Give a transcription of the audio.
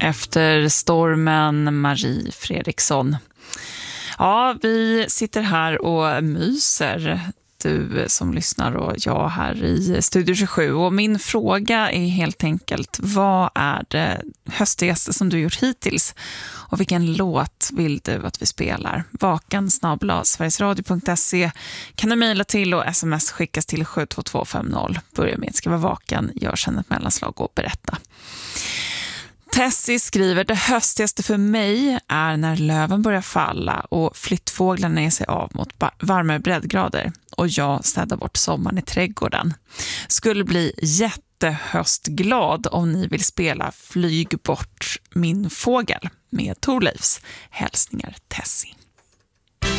efter stormen, Marie Fredriksson. Ja, vi sitter här och myser, du som lyssnar och jag här i Studio 27. Och min fråga är helt enkelt, vad är det höstigaste som du gjort hittills? Och vilken låt vill du att vi spelar? vakan@sverigesradio.se kan du mejla till och sms skickas till 72250. Börja med att skriva vakan, gör sedan ett mellanslag och berätta. Tessie skriver, det höstigaste för mig är när löven börjar falla och flyttfåglarna ger sig av mot varmare breddgrader och jag städar bort sommaren i trädgården. Skulle bli jättehöstglad om ni vill spela Flyg bort min fågel med Thorleifs. Hälsningar Tessie.